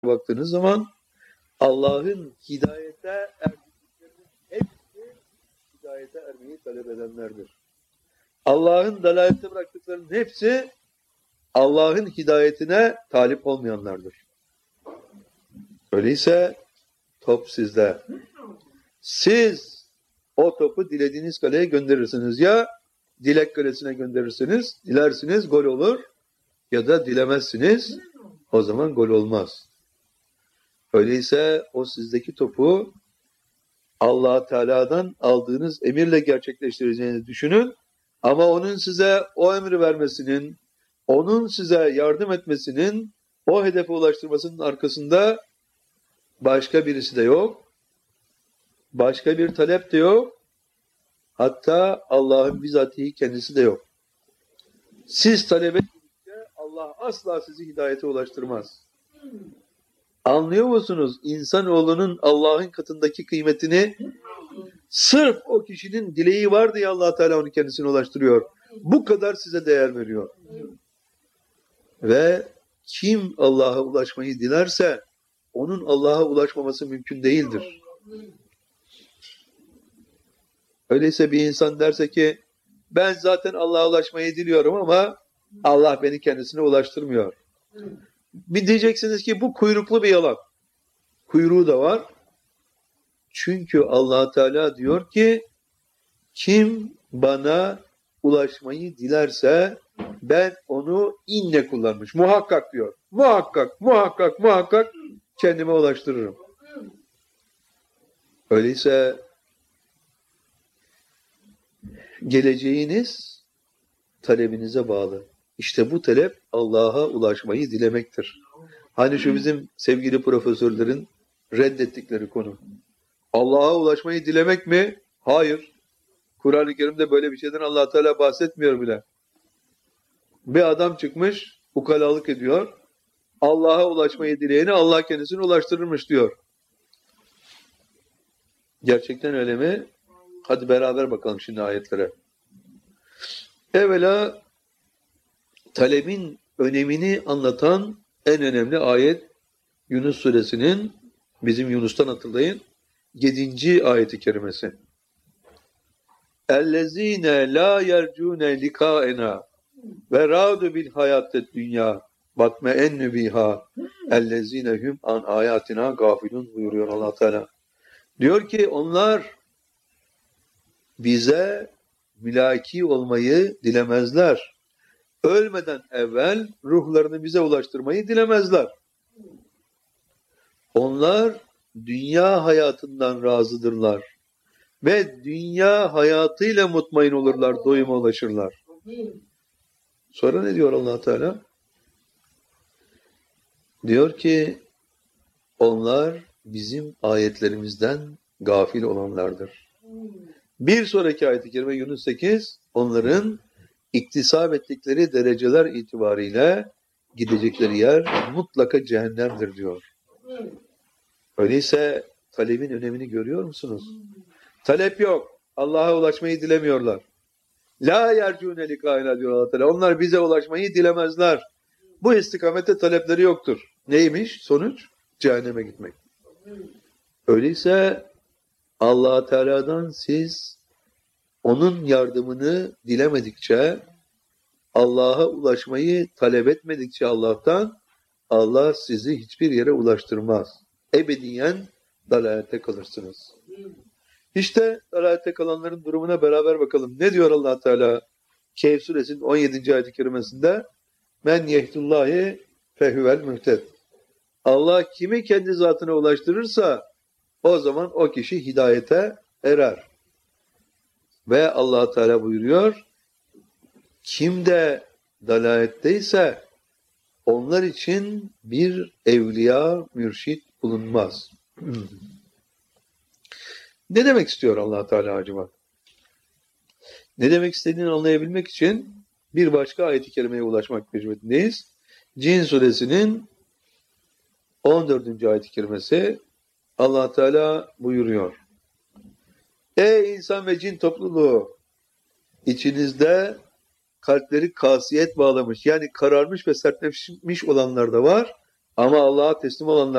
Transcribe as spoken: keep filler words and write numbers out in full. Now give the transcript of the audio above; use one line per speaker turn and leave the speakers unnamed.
baktığınız zaman Allah'ın hidayete erdiklerinin hepsi hidayete ermeyi talep edenlerdir. Allah'ın dalalette bıraktıklarının hepsi Allah'ın hidayetine talip olmayanlardır. Öyleyse top sizde. Siz o topu dilediğiniz kaleye gönderirsiniz. Ya dilek kalesine gönderirsiniz, dilersiniz gol olur ya da dilemezsiniz, o zaman gol olmaz. Öyleyse o sizdeki topu Allah Teala'dan aldığınız emirle gerçekleştireceğinizi düşünün. Ama onun size o emri vermesinin, onun size yardım etmesinin, o hedefe ulaştırmasının arkasında başka birisi de yok. Başka bir talep de yok. Hatta Allah'ın bizatihi kendisi de yok. Siz talep ettikçe Allah asla sizi hidayete ulaştırmaz. Anlıyor musunuz? İnsanoğlunun Allah'ın katındaki kıymetini sırf o kişinin dileği var diye Allah Teala onu kendisine ulaştırıyor. Bu kadar size değer veriyor. Ve kim Allah'a ulaşmayı dilerse onun Allah'a ulaşmaması mümkün değildir. Öyleyse bir insan derse ki ben zaten Allah'a ulaşmayı diliyorum ama Allah beni kendisine ulaştırmıyor. Bir diyeceksiniz ki bu kuyruklu bir yalan. Kuyruğu da var. Çünkü Allah Teala diyor ki kim bana ulaşmayı dilerse ben onu inne kullanmış. Muhakkak diyor. Muhakkak, muhakkak, muhakkak kendime ulaştırırım. Öyleyse geleceğiniz talebinize bağlı. İşte bu talep Allah'a ulaşmayı dilemektir. Hani şu bizim sevgili profesörlerin reddettikleri konu. Allah'a ulaşmayı dilemek mi? Hayır. Kur'an-ı Kerim'de böyle bir şeyden Allah Teala bahsetmiyor bile. Bir adam çıkmış, ukalalık ediyor. Allah'a ulaşmayı dileyeni Allah kendisine ulaştırırmış diyor. Gerçekten öyle mi? Hadi beraber bakalım şimdi ayetlere. Evvela talebin önemini anlatan en önemli ayet Yunus suresinin, bizim Yunus'tan hatırlayın, yedinci ayeti kerimesi. اَلَّذ۪ينَ لَا يَرْجُونَ لِقَاءَنَا وَرَادُ بِالْحَيَاتِ الدُّنْيَا وَاتْمَئَنُّ بِهَا اَلَّذ۪ينَ هُمْ عَنْ آيَاتِنَا غَافِلُونَ buyuruyor Allah Teala. Diyor ki onlar bize mülaki olmayı dilemezler. Ölmeden evvel ruhlarını bize ulaştırmayı dilemezler. Onlar dünya hayatından razıdırlar. Ve dünya hayatıyla mutmain olurlar, doyuma ulaşırlar. Sonra ne diyor Allah Teala? Diyor ki onlar bizim ayetlerimizden gafil olanlardır. Bir sonraki ayet-i kerime Yunus sekiz, onların iktisap ettikleri dereceler itibariyle gidecekleri yer mutlaka cehennemdir diyor. Öyleyse talebin önemini görüyor musunuz? Talep yok. Allah'a ulaşmayı dilemiyorlar. La yercûne likâina diyor Allah Teala. Onlar bize ulaşmayı dilemezler. Bu istikamette talepleri yoktur. Neymiş? Sonuç? Cehenneme gitmek. Öyleyse Allah Teala'dan siz onun yardımını dilemedikçe, Allah'a ulaşmayı talep etmedikçe Allah'tan, Allah sizi hiçbir yere ulaştırmaz. Ebediyen dalalete kalırsınız. İşte dalalete kalanların durumuna beraber bakalım. Ne diyor Allah Teala? Kehf suresinin on yedinci ayet-i kerimesinde Men yehdullahi fehuvel muhted. Allah kimi kendi zatına ulaştırırsa o zaman o kişi hidayete erer. Ve Allah Teala buyuruyor, kim de dalaletteyse onlar için bir evliya, mürşit bulunmaz. Ne demek istiyor Allah Teala acaba? Ne demek istediğini anlayabilmek için bir başka ayet-i kerimeye ulaşmak mecburiyetindeyiz. Cin suresinin on dördüncü ayet-i kerimesi Allah Teala buyuruyor. Ey insan ve cin topluluğu, içinizde kalpleri kasiyet bağlamış, yani kararmış ve sertleşmiş olanlar da var. Ama Allah'a teslim olanlar